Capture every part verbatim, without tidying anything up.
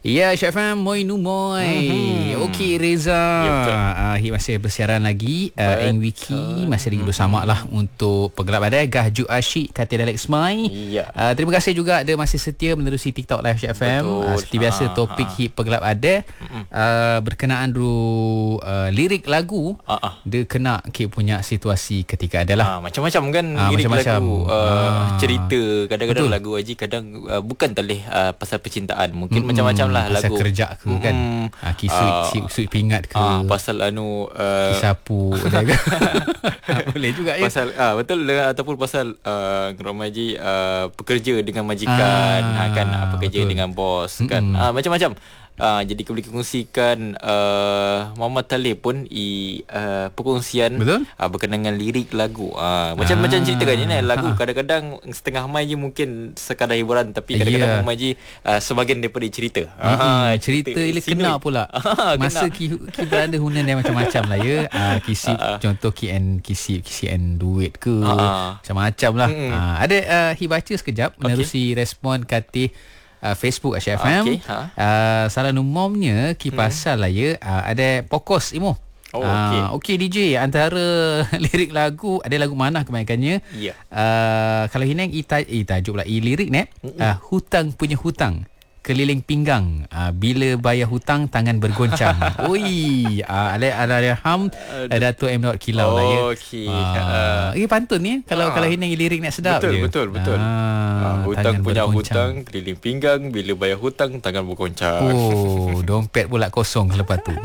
Ya, Syed Fam, moi nu moi. Mm-hmm. Okey, Reza. Ya, uh, masih bersiaran lagi. Uh, Eng Wiki masih lagi bersama lah untuk Pegelap Badai. Gahju Asyik, Katil Alex Mai. Ya. Uh, terima kasih juga ada masih setia menerusi TikTok Live Syed Fam. Uh, seperti biasa, ha, topik ha. hit Pegelap Badai uh, berkenaan dulu uh, lirik lagu. Ha, ha. Dia kena kita punya situasi ketika adalah. Ha, macam-macam kan ha, lirik macam-macam. lagu. Uh, ha. Cerita. Kadang-kadang Betul. lagu Haji kadang uh, bukan talih uh, pasal percintaan. Mungkin mm-hmm. macam-macam lah pasal lagu. kerja ke mm-hmm. kan. Ha, kisut, uh, kisut pingat ke. Uh, pasal anu. Uh, Kisapu. Boleh juga ya. Pasal, uh, betul. Ataupun pasal uh, Haji uh, pekerja dengan majikan. Ah, ha, kan. Uh, pekerja betul. dengan bos. Kan. Mm-hmm. Uh, macam-macam. Uh, jadi boleh kongsikan uh, Muhammad Talib pun i, uh, perkongsian uh, berkenaan dengan lirik lagu. Uh, macam-macam ah. cerita kan ni lagu. Ha. Kadang-kadang setengah mai je mungkin sekadar hiburan, tapi kadang-kadang yeah. mai je uh, sebahagian daripada cerita. Mm-hmm. Uh, cerita ia kena pula. Masa ki, ki berada hunan dia macam-macam lah ya. Uh, kisip uh, contoh K N kisip kisian duit ke. Uh, macam-macam lah. Mm-hmm. Uh, ada uh, hi baca sekejap menerusi okay. respon katih Uh, Facebook Asyik F M. Okay, ha? uh, salah numomnya ki pasal hmm. lah ya. Uh, ada Pokos Imo. Oh, okey. Uh, okey D J, antara lirik lagu ada lagu mana kebanyakannya? Ya. Yeah. Uh, kalau hinang i taj- eh, tajuk pula i lirik ni. Uh, hutang punya hutang. Keliling pinggang, uh, bila bayar hutang tangan bergoncang. Oi, uh, Allahyarham Dato' M. Kilau lah ya. Okey. Uh, ini pantun ni kalau uh, kalau ini lirik nak sedap betul, je. Betul betul betul. Uh, hutang punya hutang, keliling pinggang, bila bayar hutang tangan bergoncang. Oh, dompet pula kosong selepas tu.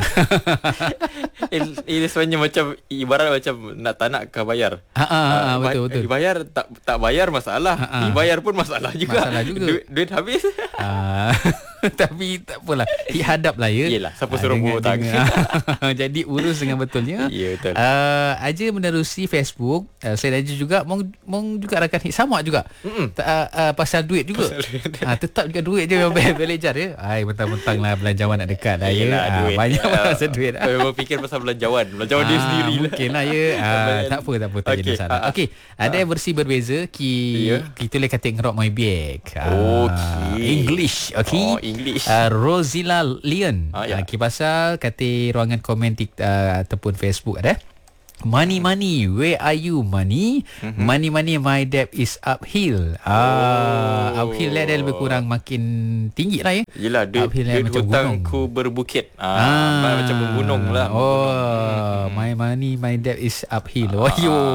Ini sebenarnya macam ibarat macam nak tak nak kau bayar. Ha uh, betul betul. Dibayar tak tak bayar masalah, ha, dibayar pun masalah juga. Masalah juga. Duit, duit habis. Uh, tapi tak apalah, dihadap lah ya. Yelah, siapa suruh hutang. Jadi urus dengan betulnya. Ya betul. Uh, Aja menerusi Facebook. Uh, selain Aja juga mong, mong juga rakan hit sama juga. Uh, uh, pasal duit juga. Pasal duit. Uh, tetap juga duit je belajar ya. Ai mentang-mentang lah belanjawan nak dekat lah ya. Uh, banyak uh, pasal duit. Saya berfikir pasal belanjawan. Belanjawan uh, dia sendiri lah. Mungkin lah ya. Uh, tak apa tak apa tak okay. jadi masalah. Uh, Okey, ada uh, versi berbeza ki yeah. kita boleh kata ngerok my bag. Uh, Okey. English. Okey. Oh, English. Uh, Rosilla Leon. Ah, ya. uh, ki pasal kata ruangan komen tik, uh, ataupun Facebook ada. Money money, where are you money? Mm-hmm. Money money, my debt is uphill. Ah, oh. Uphill dia lebih kurang makin tinggi lah ya. Yelah, duit, duit hutangku berbukit. Ah, ah, macam bergunung lah. Oh, mm-hmm. my money, my debt is uphill. Oh, ah. yo,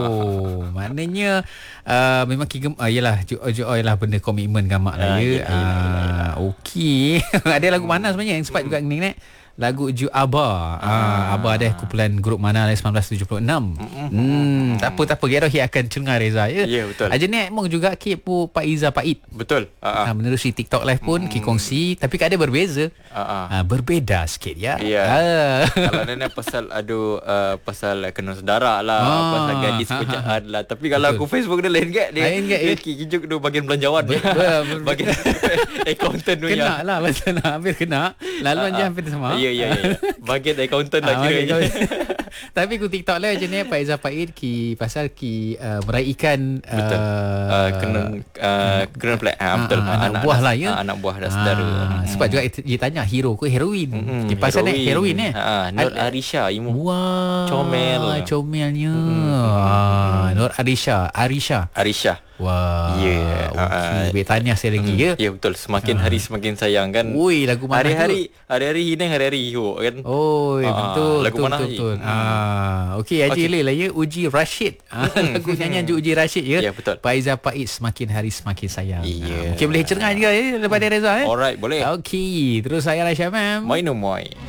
maknanya uh, memang kigem, uh, yelah, joy lah benda komitmen gamak lah ya. Ah, ah, okey. Ada lagu mana sebenarnya yang sempat juga ni nek? Lagu Ju Abah. Ah, Abah dah kumpulan grup mana lah sembilan belas tujuh puluh enam. Hmm, tak apa tak apa Geroh akan cengar Reza ya. Ya betul. Aja ni emang juga ki pu Pak Iza Pait. Betul. Ah, uh-huh. menerusi TikTok live pun ki kongsi tapi kada berbeza. Uh-huh. Ah, berbeda sikit ya. Ya. Ah. Kalau nenek pasal adu uh, pasal kena saudara lah, ah. pasal gadis kerjaan lah. Tapi kalau betul. Aku Facebook dia lain kat dia. Lain kat dia kijuk tu bagian belanjawan. Bagian accountant tu ya. Kena lah pasal hampir kena. Laluan je hampir sama. Ya ya ya. Bagian accountant lah kira. Tapi ku TikTok lah je ni Pak Iza Pait ki pasal ki uh, meraihkan betul. Uh, uh, kena uh, kena plek uh, betul uh, anak, anak buah lah ya. Uh, anak buah dan saudara. Uh, hmm. Sebab juga dia tanya hero ke heroin. Hmm, ki pasal ni heroin ni. Ha, Nur Arisha imu. Wah, comel. Comelnya. Hmm. Ah, Nur Arisha, Arisha. Arisha. Wah, yeah. Okey, uh, tanya saya lagi ya. Ya yeah, betul, semakin uh. hari semakin sayang kan. Ui, lagu mana hari-hari, tu? Hari-hari hinang, hari-hari hiu kan. Oh, uh, betul. Lagu betul, mana betul, betul. Ah, okey, Haji okay. lah ya Uji Rashid. Ah, lagu nyanyian Uji Rashid ya. Ya yeah, betul. Pak Iza Pait semakin hari semakin sayang. Yeah. Okey, boleh cengar juga ya daripada Reza ya. Alright, boleh. Okey, terus saya Rasyam. Moi no moi.